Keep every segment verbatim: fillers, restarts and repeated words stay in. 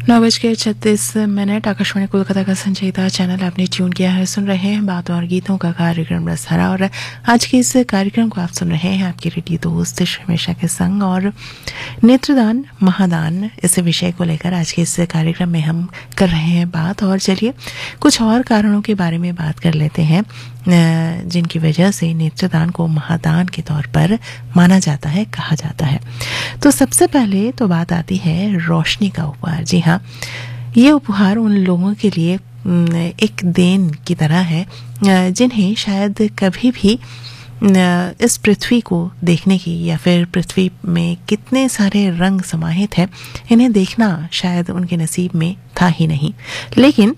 नौ बज के छत्तीस मिनट आकाशवाणी कोलकाता का संचयिता चैनल आपने ट्यून किया है। सुन रहे हैं बातों और गीतों का कार्यक्रम रसधारा और आज के इस कार्यक्रम को आप सुन रहे हैं आपकी रेडियो दोस्त शर्मिष्ठा के संग। और नेत्रदान महादान इस विषय को लेकर आज के इस कार्यक्रम में हम कर रहे हैं बात। और चलिए कुछ और कारणों के बारे में बात कर लेते हैं जिनकी वजह से नेत्रदान को महादान के तौर पर माना जाता है, कहा जाता है। तो सबसे पहले तो बात आती है रोशनी का उपहार। जी हाँ, ये उपहार उन लोगों के लिए एक देन की तरह है जिन्हें शायद कभी भी इस पृथ्वी को देखने की या फिर पृथ्वी में कितने सारे रंग समाहित हैं इन्हें देखना शायद उनके नसीब में था ही नहीं। लेकिन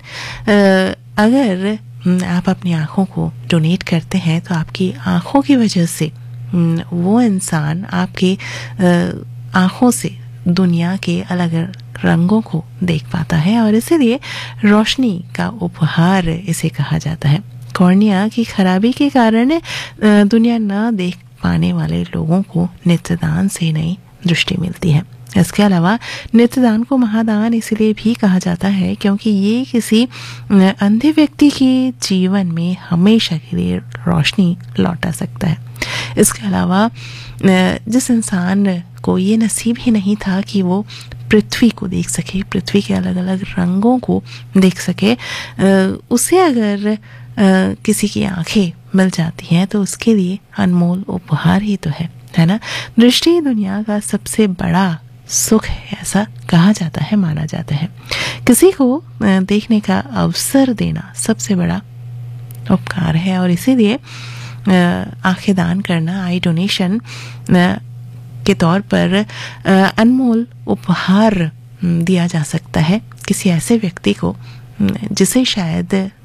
अगर आप अपनी आँखों को डोनेट करते हैं तो आपकी आँखों की वजह से वो इंसान आपके आँखों से दुनिया के अलग रंगों को देख पाता है और इसीलिए रोशनी का उपहार इसे कहा जाता है। कॉर्निया की खराबी के कारण दुनिया न देख पाने वाले लोगों को नेत्रदान से नई दृष्टि मिलती है। इसके अलावा नेत्रदान को महादान इसलिए भी कहा जाता है क्योंकि ये किसी अंधे व्यक्ति के जीवन में हमेशा के लिए रोशनी लौटा सकता है। इसके अलावा जिस इंसान को ये नसीब ही नहीं था कि वो पृथ्वी को देख सके, पृथ्वी के अलग अलग रंगों को देख सके, उसे अगर किसी की आंखें मिल जाती हैं तो उसके लिए अनमोल उपहार ही तो है, है ना। दृष्टि दुनिया का सबसे बड़ा सुख है, ऐसा कहा जाता है, माना जाता है। किसी को देखने का अवसर देना सबसे बड़ा उपकार है और इसीलिए आंखें दान करना, आई डोनेशन के तौर पर अनमोल उपहार दिया जा सकता है किसी ऐसे व्यक्ति को जिसे शायद